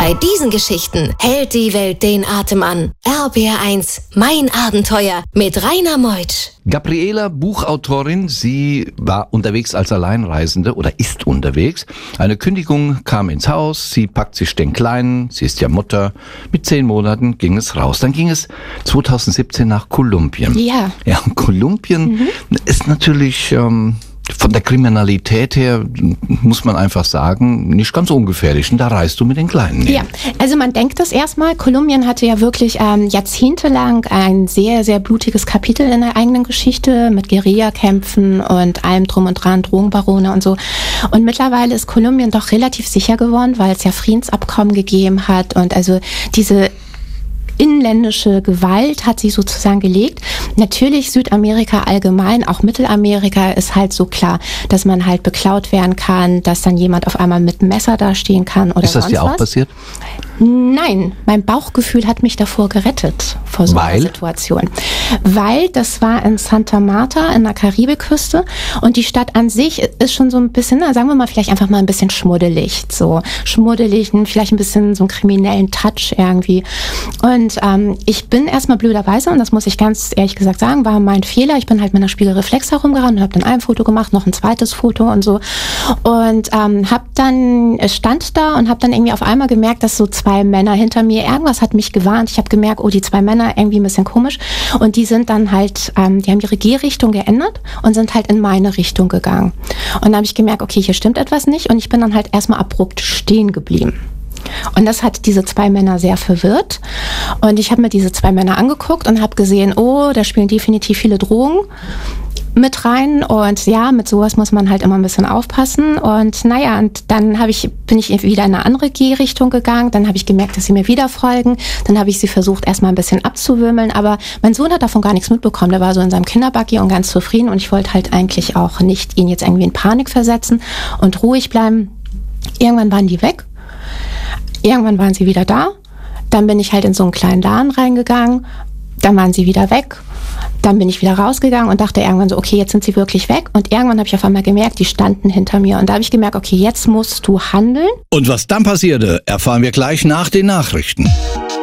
Bei diesen Geschichten hält die Welt den Atem an. RBR1, mein Abenteuer mit Rainer Meutsch. Gabriela, Buchautorin, sie war unterwegs als Alleinreisende oder ist unterwegs. Eine Kündigung kam ins Haus, sie packt sich den Kleinen, sie ist ja Mutter. Mit 10 Monaten ging es raus. Dann ging es 2017 nach Kolumbien. Ja. Ja, Kolumbien ist natürlich von der Kriminalität her, muss man einfach sagen, nicht ganz ungefährlich. Und da reist du mit den Kleinen hin. Ja, also man denkt das erstmal. Kolumbien hatte ja wirklich jahrzehntelang ein sehr, sehr blutiges Kapitel in der eigenen Geschichte mit Guerillakämpfen und allem drum und dran, Drogenbarone und so. Und mittlerweile ist Kolumbien doch relativ sicher geworden, weil es ja Friedensabkommen gegeben hat und also diese inländische Gewalt hat sie sozusagen gelegt. Natürlich Südamerika allgemein, auch Mittelamerika ist halt so klar, dass man halt beklaut werden kann, dass dann jemand auf einmal mit einem Messer dastehen kann oder sonst was. Ist das dir auch passiert? Nein, mein Bauchgefühl hat mich davor gerettet, vor so einer Situation. Weil das war in Santa Marta in der Karibikküste und die Stadt an sich ist schon so ein bisschen, sagen wir mal, vielleicht einfach mal ein bisschen schmuddelig. So schmuddelig, vielleicht ein bisschen so einen kriminellen Touch irgendwie. Und ich bin erstmal blöderweise, und das muss ich ganz ehrlich gesagt sagen, war mein Fehler. Ich bin halt mit einer Spiegelreflex herumgerannt und habe dann ein Foto gemacht, noch ein zweites Foto und so. Und stand da und habe dann irgendwie auf einmal gemerkt, dass so 2 Männer hinter mir, irgendwas hat mich gewarnt. Ich habe gemerkt, oh, die 2 Männer irgendwie ein bisschen komisch. Und die sind dann halt, die haben ihre Gehrichtung geändert und sind halt in meine Richtung gegangen. Und dann habe ich gemerkt, okay, hier stimmt etwas nicht. Und ich bin dann halt erstmal abrupt stehen geblieben. Und das hat diese 2 Männer sehr verwirrt. Und ich habe mir diese 2 Männer angeguckt und habe gesehen, oh, da spielen definitiv viele Drogen mit rein. Und ja, mit sowas muss man halt immer ein bisschen aufpassen. Und naja, und dann bin ich wieder in eine andere Gehrichtung gegangen. Dann habe ich gemerkt, dass sie mir wieder folgen. Dann habe ich sie versucht, erstmal ein bisschen abzuwimmeln. Aber mein Sohn hat davon gar nichts mitbekommen. Der war so in seinem Kinderbuggy und ganz zufrieden. Und ich wollte halt eigentlich auch nicht ihn jetzt irgendwie in Panik versetzen und ruhig bleiben. Irgendwann waren die weg. Irgendwann waren sie wieder da. Dann bin ich halt in so einen kleinen Laden reingegangen. Dann waren sie wieder weg. Dann bin ich wieder rausgegangen und dachte irgendwann so, okay, jetzt sind sie wirklich weg. Und irgendwann habe ich auf einmal gemerkt, die standen hinter mir. Und da habe ich gemerkt, okay, jetzt musst du handeln. Und was dann passierte, erfahren wir gleich nach den Nachrichten.